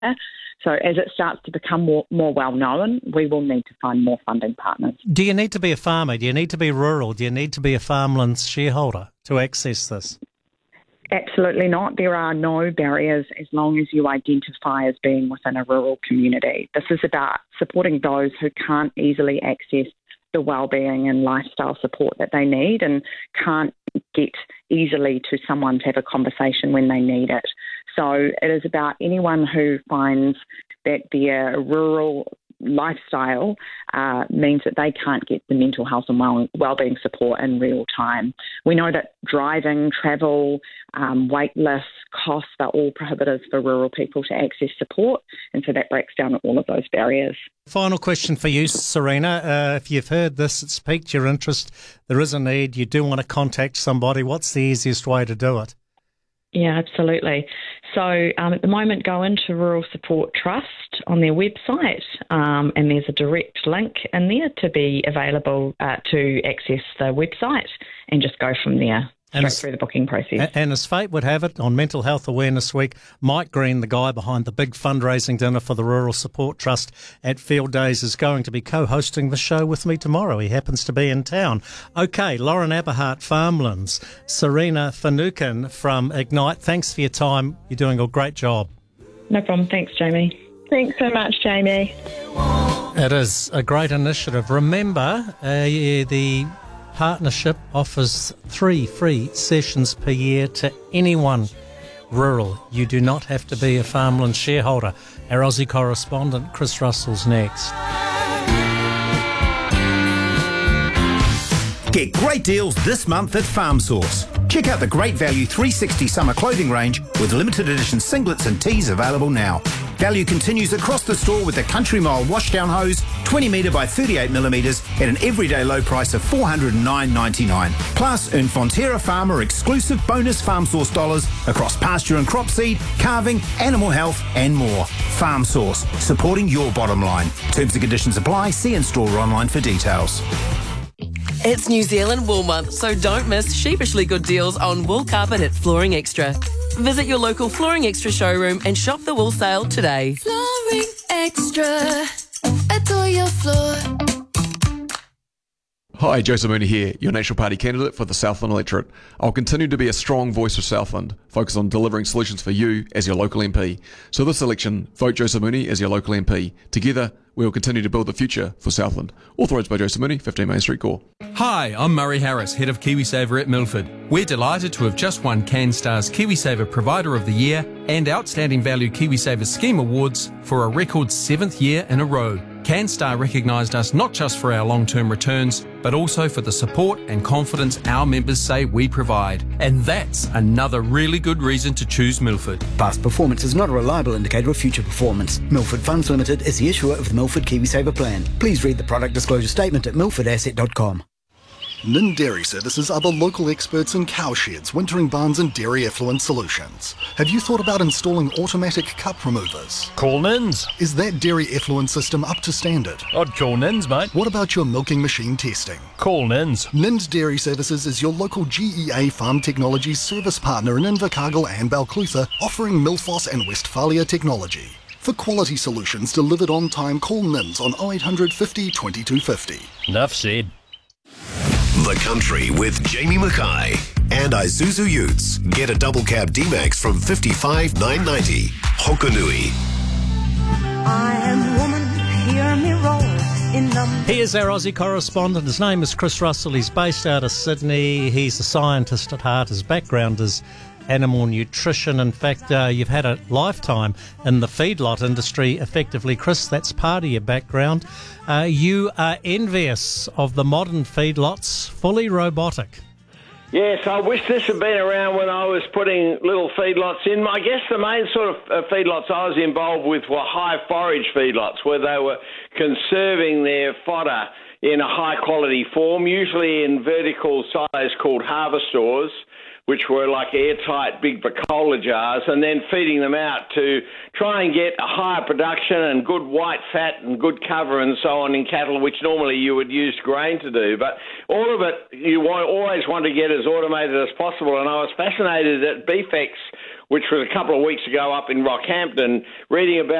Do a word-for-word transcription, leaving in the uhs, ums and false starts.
So as it starts to become more, more well-known, we will need to find more funding partners. Do you need to be a farmer? Do you need to be rural? Do you need to be a farmlands shareholder to access this? Absolutely not. There are no barriers as long as you identify as being within a rural community. This is about supporting those who can't easily access the wellbeing and lifestyle support that they need and can't get easily to someone to have a conversation when they need it. So it is about anyone who finds that their rural lifestyle uh, means that they can't get the mental health and well, wellbeing support in real time. We know that driving, travel, um, wait lists, costs are all prohibitives for rural people to access support, and so that breaks down all of those barriers. Final question for you, Serena. Uh, if you've heard this, it's piqued your interest, there is a need, you do want to contact somebody, what's the easiest way to do it? Yeah, absolutely. So um, at the moment, go into Rural Support Trust on their website, um, and there's a direct link in there to be available uh, to access the website and just go from there. Straight as, through the booking process. And as fate would have it, on Mental Health Awareness Week, Mike Green, the guy behind the big fundraising dinner for the Rural Support Trust at Field Days, is going to be co-hosting the show with me tomorrow. He happens to be in town. Okay, Lauren Aberhart, Farmlands, Serena Finucane from Ignite, thanks for your time. You're doing a great job. No problem. Thanks, Jamie. Thanks so much, Jamie. It is a great initiative. Remember, uh, the partnership offers three free sessions per year to anyone rural. You do not have to be a farmland shareholder. Our Aussie correspondent Chris Russell's next. Get great deals this month at FarmSource. Check out the Great Value three sixty summer clothing range with limited edition singlets and tees available now. Value continues across the store with the Country Mile washdown hose, twenty metre by thirty-eight millimetres at an everyday low price of four hundred nine dollars ninety-nine. Plus, earn Fonterra Farmer exclusive bonus FarmSource dollars across pasture and crop seed, calving, animal health and more. FarmSource, supporting your bottom line. Terms and conditions apply. See in-store or online for details. It's New Zealand Wool Month, so don't miss sheepishly good deals on wool carpet at Flooring Extra. Visit your local Flooring Extra showroom and shop the wool sale today. Flooring Extra, adore your floor. Hi, Joseph Mooney here, your National Party candidate for the Southland electorate. I'll continue to be a strong voice for Southland, focused on delivering solutions for you as your local M P. So this election, vote Joseph Mooney as your local M P. Together, we will continue to build the future for Southland. Authorised by Joseph Mooney, fifteen Main Street, Core. Hi, I'm Murray Harris, Head of KiwiSaver at Milford. We're delighted to have just won CanStar's KiwiSaver Provider of the Year and Outstanding Value KiwiSaver Scheme Awards for a record seventh year in a row. CanStar recognised us not just for our long-term returns, but also for the support and confidence our members say we provide. And that's another really good reason to choose Milford. Past performance is not a reliable indicator of future performance. Milford Funds Limited is the issuer of the Milford KiwiSaver plan. Please read the product disclosure statement at milford asset dot com. Nin Dairy Services are the local experts in cow sheds, wintering barns and dairy effluent solutions. Have you thought about installing automatic cup removers? Call Nins. Is that dairy effluent system up to standard? I'd call Nins, mate. What about your milking machine testing? Call Nins. Nins Dairy Services is your local G E A Farm Technologies service partner in Invercargill and Balclutha, offering Milfos and Westphalia technology. For quality solutions delivered on time, call Nins on oh eight hundred fifty twenty-two fifty. Enough said. The Country with Jamie Mackay and Isuzu Utes. Get a double cab D-Max from fifty-five thousand nine hundred ninety dollars. Hokanui. I am woman, hear me roar in number. He is our Aussie correspondent. His name is Chris Russell. He's based out of Sydney. He's a scientist at heart. His background is animal nutrition. In fact, uh, you've had a lifetime in the feedlot industry, effectively. Chris, that's part of your background. Uh, you are envious of the modern feedlots, fully robotic. Yes, I wish this had been around when I was putting little feedlots in. I guess the main sort of uh, feedlots I was involved with were high forage feedlots, where they were conserving their fodder in a high-quality form, usually in vertical size called harvest stores, which were like airtight big Bacola jars, and then feeding them out to try and get a higher production and good white fat and good cover and so on in cattle, which normally you would use grain to do. But all of it, you want, always want to get as automated as possible, and I was fascinated at Beefex which was a couple of weeks ago up in Rockhampton, reading about